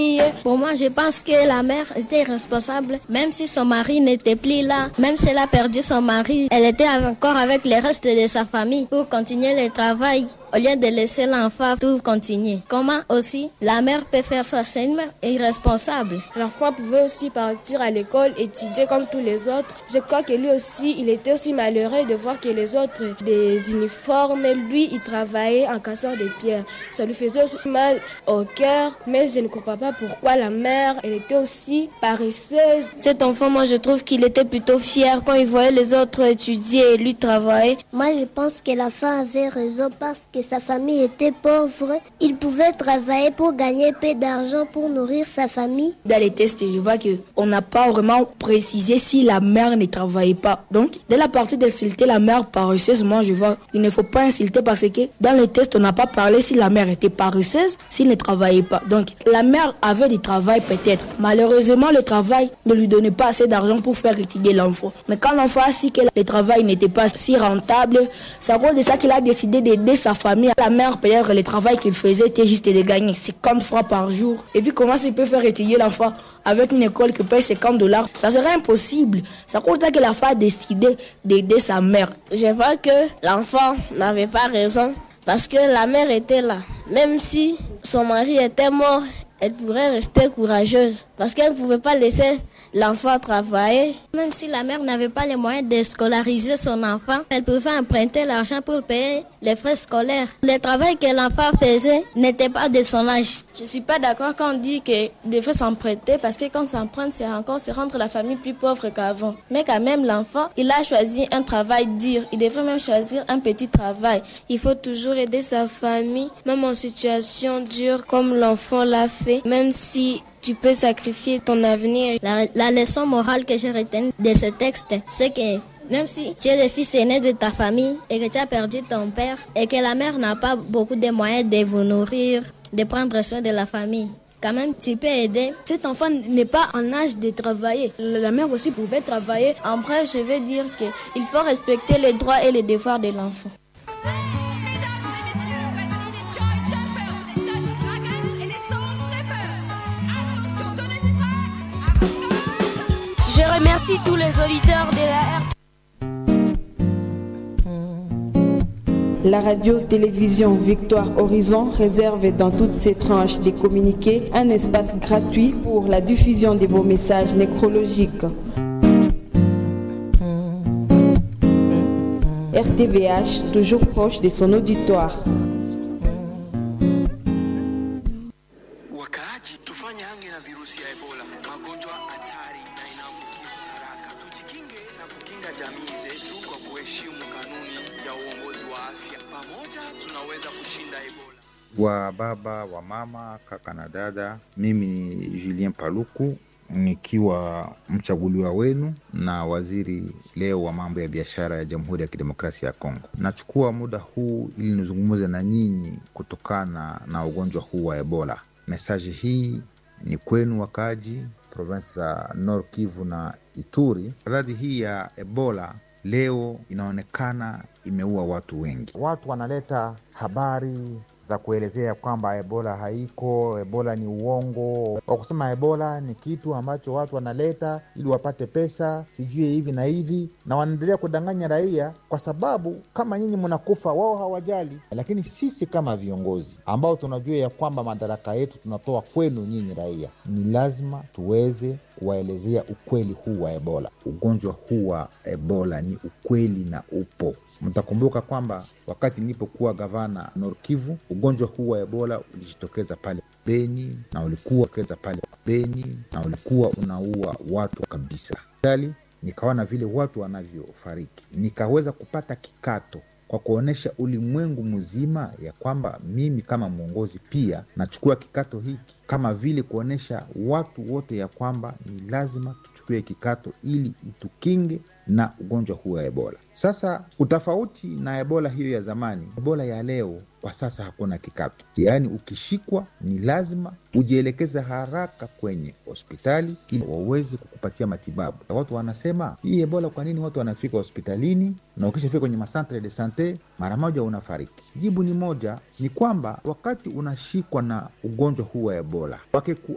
Pour moi, je pense que la mère était responsable, même si son mari n'était plus là, même si elle a perdu son mari, elle était encore avec le reste de sa famille pour continuer le travail au lieu de laisser l'enfant tout continuer. Comment aussi la mère peut faire ça? C'est une mère irresponsable. L'enfant pouvait aussi partir à l'école, étudier comme tous les autres. Je crois que lui aussi, il était aussi malheureux de voir que les autres, des uniformes, lui, il travaillait en cassant des pierres. Ça lui faisait aussi mal au cœur, mais je ne comprends pas pourquoi la mère, elle était aussi paresseuse. Cet enfant, moi, je trouve qu'il était plutôt fier quand il voyait les autres étudier et lui travailler. Moi, je pense que la femme avait raison parce que sa famille était pauvre. Il pouvait travailler pour gagner peu d'argent pour nourrir sa famille. Dans les tests, je vois qu'on n'a pas vraiment précisé si la mère ne travaillait pas. Donc, dès la partie d'insulter la mère paresseuse, moi, je vois qu'il ne faut pas insulter parce que dans les tests, on n'a pas parlé si la mère était paresseuse, s'il ne travaillait pas. Donc, la mère avait du travail peut-être. Malheureusement, le travail ne lui donnait pas assez d'argent pour faire étudier l'enfant. Mais quand l'enfant a su que le travail n'était pas si rentable, c'est à cause de ça qu'il a décidé d'aider sa famille. La mère, peut-être, le travail qu'il faisait était juste de gagner 50 francs par jour. Et puis, comment il peut faire étudier l'enfant avec une école qui paye $50? Ça serait impossible. C'est à cause de ça que la femme a décidé d'aider sa mère. Je vois que l'enfant n'avait pas raison parce que la mère était là. Même si son mari était mort, elle pourrait rester courageuse parce qu'elle ne pouvait pas laisser l'enfant travailler. Même si la mère n'avait pas les moyens de scolariser son enfant, elle pouvait emprunter l'argent pour payer les frais scolaires. Le travail que l'enfant faisait n'était pas de son âge. Je ne suis pas d'accord quand on dit qu'il devrait s'emprunter parce que quand on s'emprunte, c'est rendre la famille plus pauvre qu'avant. Mais quand même, l'enfant, il a choisi un travail dur. Il devrait même choisir un petit travail. Il faut toujours aider sa famille, même en situation dure comme l'enfant l'a fait, même si tu peux sacrifier ton avenir. La leçon morale que j'ai retenue de ce texte, c'est que même si tu es le fils aîné de ta famille et que tu as perdu ton père et que la mère n'a pas beaucoup de moyens de vous nourrir, de prendre soin de la famille, quand même tu peux aider. Cet enfant n'est pas en âge de travailler. La mère aussi pouvait travailler. En bref, je veux dire qu'il faut respecter les droits et les devoirs de l'enfant. Je remercie tous les auditeurs de la RT. La radio-télévision Victoire Horizon réserve dans toutes ses tranches des communiqués un espace gratuit pour la diffusion de vos messages nécrologiques. RTVH, toujours proche de son auditoire. Wa baba, wa mama, kaka na dada, mimi ni Julien Paluku nikiwa mchaguliwa wenu na waziri leo wa mambo ya biashara ya Jamhuri ya Kidemokrasia ya Kongo. Nachukua muda huu ili nizungumze na nyinyi kutokana na ugonjwa huu wa Ebola. Mesaji hii ni kwenu wakaji provinsi za Nord Kivu na Ituri. Radhi hii ya Ebola leo inaonekana imeua watu wengi. Watu wanaleta habari za kuelezea kwamba Ebola haiko, Ebola ni uongo. Kwa kusema Ebola ni kitu ambacho watu wanaleta ili wapate pesa, sijui hivi na hivi, na wanaendelea kudanganya raia kwa sababu kama nyinyi mnakufa wao hawajali. Lakini sisi kama viongozi ambao tunajua ya kwamba madaraka yetu tunatoa kwenu nyinyi raia, ni lazima tuweze kuwaelezea ukweli huu wa Ebola. Ugonjwa huu wa Ebola ni ukweli na upo. Mtakumbuka kwamba wakati nilipokuwa gavana Nord Kivu, ugonjwa huu wa Ebola ulijitokeza pale Beni na ulikuwa unaua watu kabisa. Dali nikaona vile watu wanavyofariki. Nikaweza kupata kikato kwa kuonesha ulimwengu mzima ya kwamba mimi kama mwongozi pia nachukua kikato hiki, kama vile kuonesha watu wote ya kwamba ni lazima tuchukue kikato ili itukinge na ugonjwa huu wa Ebola. Sasa utafauti na Ebola hiyo ya zamani, Ebola ya leo kwa sasa hakuna kikato. Yaani ukishikwa ni lazima ujielekeza haraka kwenye hospitali ili waweze kukupatia matibabu. Watu wanasema hii Ebola, kwa nini watu wanafika hospitalini na ukishafika kwenye masantre de sante mara moja unafariki? Jibu ni moja, ni kwamba wakati unashikwa na ugonjwa huu wa Ebola,